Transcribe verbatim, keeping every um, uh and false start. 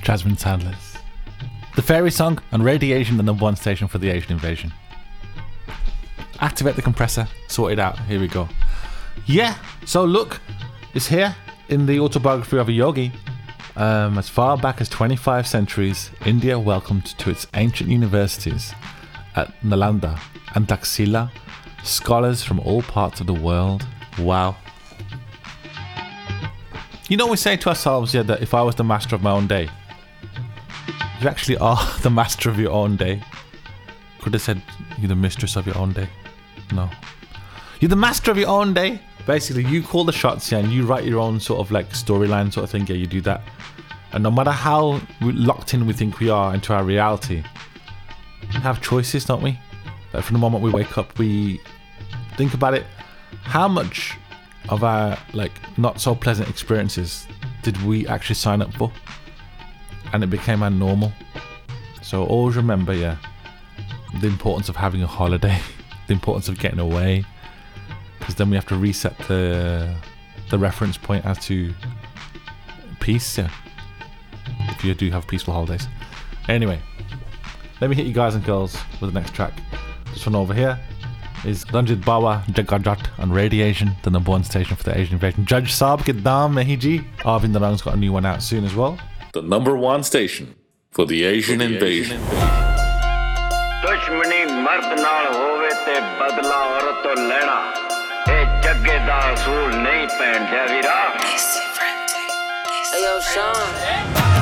Jasmine Sandler's The Fairy Song on Radiation, the number one station for the Asian invasion. Activate the compressor, sort it out, here we go. Yeah, so look, it's here in the autobiography of a yogi. Um, as far back as twenty-five centuries, India welcomed to its ancient universities at Nalanda and Taxila scholars from all parts of the world. Wow. You know, we say to ourselves, yeah, that if I was the master of my own day, you actually are the master of your own day. Could have said you're the mistress of your own day. No. You're the master of your own day. Basically, you call the shots, yeah, and you write your own sort of like storyline sort of thing. Yeah, you do that. And no matter how locked in we think we are into our reality, we have choices, don't we? Like from the moment we wake up, we think about it. How much of our like not so pleasant experiences did we actually sign up for? And it became our normal. So always remember, yeah, the importance of having a holiday, the importance of getting away, because then we have to reset the the reference point as to peace, yeah, if you do have peaceful holidays. Anyway, let me hit you guys and girls with the next track. This one over here is Ranjit Bawa Jagajat on Radiation, the number one station for the Asian invasion. Judge Saab ke naam nahi ji. Arvind Narang's got a new one out soon as well. The number one station for the Asian invasion. दुश्मनी मर्द नाल होवे ते बदला औरत तो लेना ए जग्गे दा असूल नहीं पैण दिया वीरा। Hey yo, Sean.